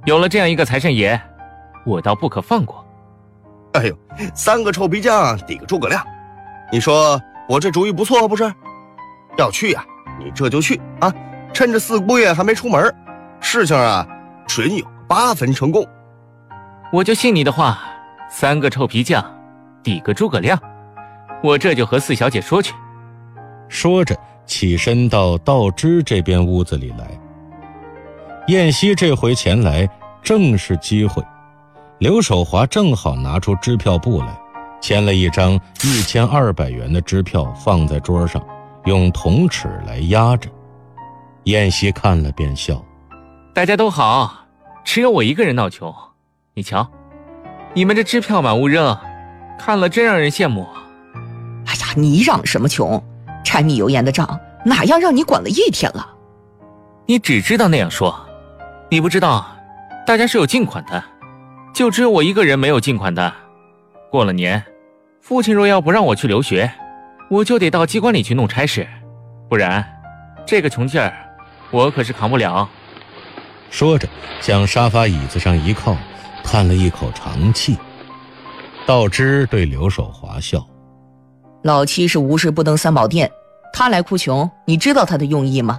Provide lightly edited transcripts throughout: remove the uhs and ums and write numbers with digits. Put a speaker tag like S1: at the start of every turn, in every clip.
S1: 有了这样一个财神爷，我倒不可放过。
S2: 哎呦，3个臭皮匠抵个诸葛亮，你说我这主意不错不是？要去啊，你这就去啊，趁着4姑爷还没出门，事情啊准有8分成功。
S1: 我就信你的话，3个臭皮匠抵个诸葛亮，我这就和4小姐说去。
S3: 说着起身到道之这边屋子里来。燕西这回前来正是机会，刘守华正好拿出支票簿来，签了一张1200元的支票放在桌上，用铜尺来压着。燕西看了便笑，
S1: 大家都好，只有我一个人闹穷。你瞧，你们这支票满屋扔，看了真让人羡慕。
S4: 哎呀，你嚷什么穷？柴米油盐的账哪样让你管了1天了？
S1: 你只知道那样说，你不知道大家是有进款的，就只有我一个人没有进款的。过了年，父亲若要不让我去留学，我就得到机关里去弄差事，不然这个穷劲儿我可是扛不了。
S3: 说着向沙发椅子上一靠，叹了一口长气。道之对刘守华笑，
S4: 老七是无事不登3宝殿，他来哭穷，你知道他的用意吗？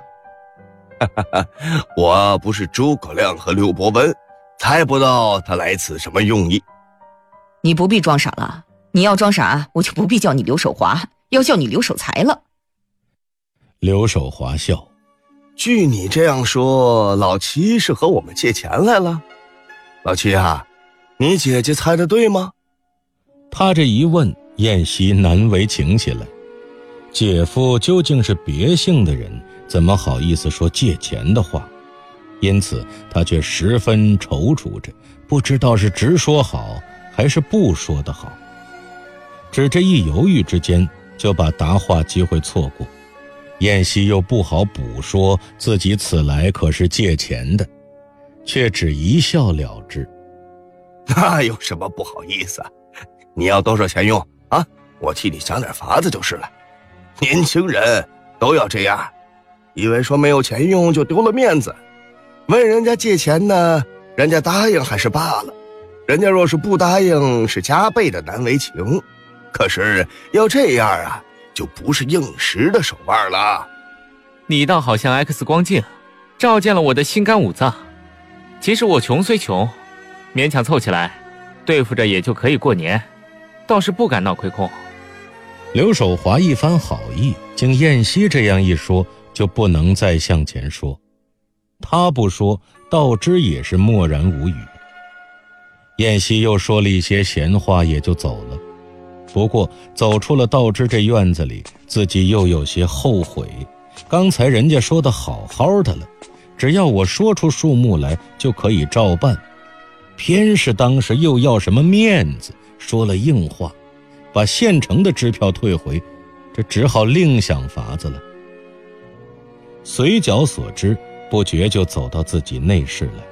S2: 我不是诸葛亮和刘伯温，猜不到他来此什么用意。
S4: 你不必装傻了，你要装傻，我就不必叫你刘守华，要叫你刘守财了。
S3: 刘守华笑，
S2: 据你这样说，老七是和我们借钱来了？老七啊，你姐姐猜得对吗？
S3: 他这一问，燕西难为情起来。姐夫究竟是别姓的人，怎么好意思说借钱的话？因此他却十分踌躇着，不知道是直说好还是不说的好。只这一犹豫之间，就把答话机会错过。燕西又不好补说自己此来可是借钱的，却只一笑了之。
S2: 那有什么不好意思啊？你要多少钱用啊？我替你想点法子就是了。年轻人都要这样，以为说没有钱用就丢了面子，问人家借钱呢，人家答应还是罢了，人家若是不答应是加倍的难为情，可是要这样啊，就不是应时的手腕了。
S1: 你倒好像 X 光镜，照见了我的心肝五脏。其实我穷虽穷，勉强凑起来对付着也就可以过年，倒是不敢闹亏空。
S3: 刘守华一番好意，经燕西这样一说，就不能再向前说。他不说，道之也是默然无语。燕西又说了一些闲话，也就走了。不过走出了道之这院子里，自己又有些后悔。刚才人家说的好好的了，只要我说出数目来就可以照办，偏是当时又要什么面子，说了硬话，把现成的支票退回，这只好另想法子了。随脚所知，不觉就走到自己内室来。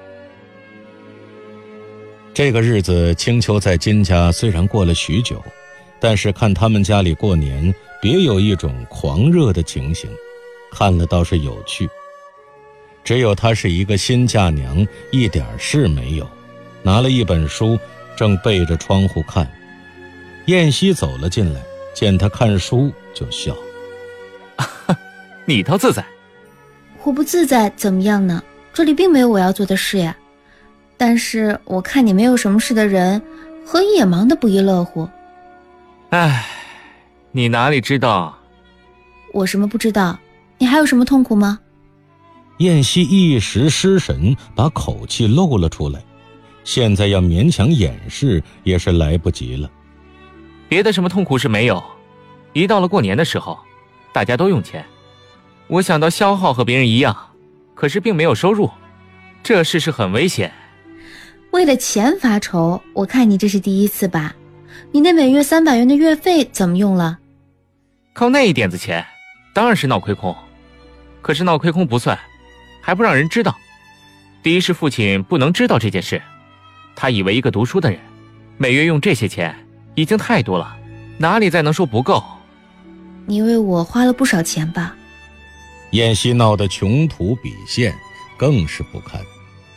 S3: 这个日子青秋在金家虽然过了许久，但是看他们家里过年，别有一种狂热的情形，看了倒是有趣。只有她是一个新嫁娘，一点事没有，拿了一本书，正背着窗户看。燕西走了进来，见她看书就笑。
S1: 你倒自在。
S5: 我不自在怎么样呢？这里并没有我要做的事呀。但是我看你没有什么事的人，何以也忙得不亦乐乎？
S1: 唉，你哪里知道？
S5: 我什么不知道？你还有什么痛苦吗？
S3: 燕西一时失神，把口气露了出来。现在要勉强掩饰也是来不及了。
S1: 别的什么痛苦是没有，一到了过年的时候，大家都用钱，我想到消耗和别人一样，可是并没有收入，这事是很危险。
S5: 为了钱发愁，我看你这是第一次吧？你那每月300元的月费怎么用了？
S1: 靠那一点子钱，当然是闹亏空。可是闹亏空不算，还不让人知道。第一是父亲不能知道这件事，他以为一个读书的人，每月用这些钱已经太多了，哪里再能说不够？
S5: 你为我花了不少钱吧？
S3: 燕西闹得穷途比现，更是不堪。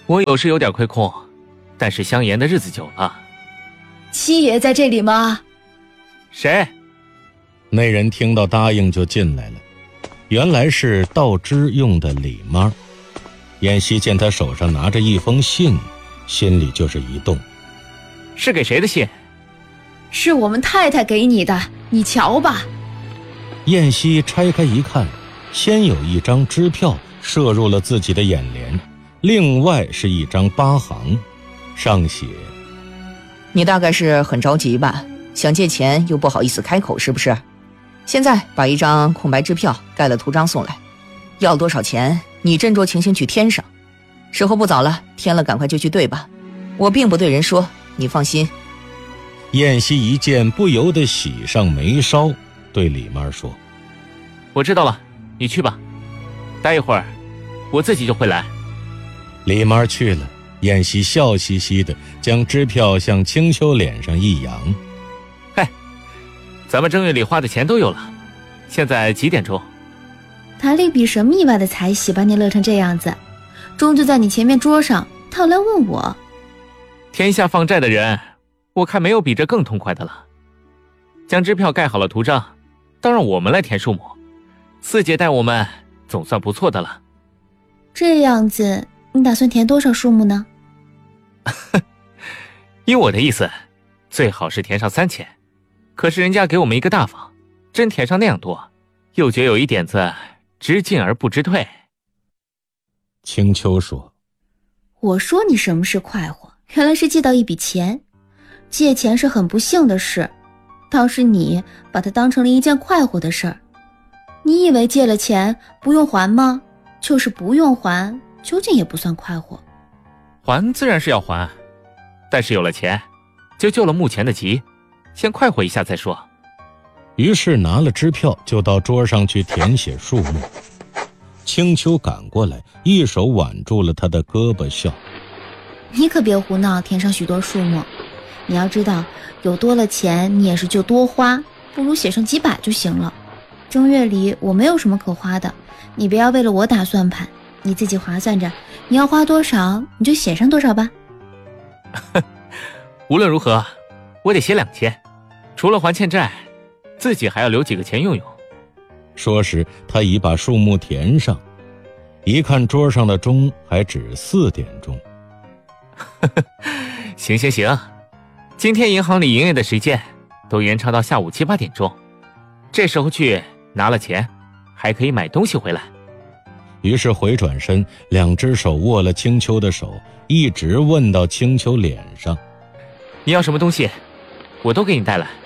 S1: 我有时有点亏空，但是香妍的日子久了。
S5: 七爷在这里吗？
S1: 谁？
S3: 那人听到答应就进来了，原来是道之用的李妈。燕西见他手上拿着一封信，心里就是一动。
S1: 是给谁的信？
S5: 是我们太太给你的，你瞧吧。
S3: 燕西拆开一看，先有一张支票射入了自己的眼帘，另外是一张8行，上写：
S4: 你大概是很着急吧，想借钱又不好意思开口，是不是？现在把一张空白支票盖了图章送来，要多少钱你斟酌情形去添上，时候不早了，添了赶快就去兑吧，我并不对人说，你放心。
S3: 燕西一见不由得喜上眉梢，对李妈说：
S1: 我知道了，你去吧，待一会儿我自己就会来。
S3: 李妈去了，燕西笑嘻嘻的将支票向青丘脸上一扬：
S1: 嗨，咱们正月里花的钱都有了，现在几点钟？
S5: 谭丽比什么意外的财喜把你乐成这样子？钟就在你前面桌上，他要来问我。
S1: 天下放债的人，我看没有比这更痛快的了。将支票盖好了图章，倒让我们来填数目，四姐待我们总算不错的了。
S5: 这样子，你打算填多少数目呢？
S1: 依我的意思，最好是填上3000。可是人家给我们一个大方，真填上那样多，又觉有一点子知进而不知退。
S3: 青丘说：
S5: 我说你什么是快活，原来是借到一笔钱。借钱是很不幸的事，倒是你把它当成了一件快活的事儿。你以为借了钱不用还吗？就是不用还，究竟也不算快活。
S1: 还自然是要还，但是有了钱，就救了目前的急，先快活一下再说。
S3: 于是拿了支票就到桌上去填写数目。青丘赶过来，一手挽住了他的胳膊，笑：
S5: 你可别胡闹，填上许多数目。你要知道，有多了钱你也是就多花，不如写上几百就行了。正月里我没有什么可花的，你不要为了我打算盘，你自己划算着，你要花多少你就写上多少吧。
S1: 无论如何，我得写2000，除了还欠债，自己还要留几个钱用用。
S3: 说时他已把数目填上，一看桌上的钟还只4点钟。
S1: 行，今天银行里营业的时间都延长到下午7、8点钟，这时候去拿了钱，还可以买东西回来。
S3: 于是回转身，2只手握了青丘的手，一直问到青丘脸上：
S1: 你要什么东西，我都给你带来。